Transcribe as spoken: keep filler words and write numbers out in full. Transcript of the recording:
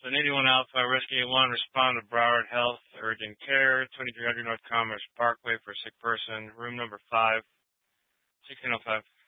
So eighty-one Alpha, Rescue one, respond to Broward Health, urgent care, twenty-three hundred North Commerce Parkway for a sick person, room number five, sixteen oh five.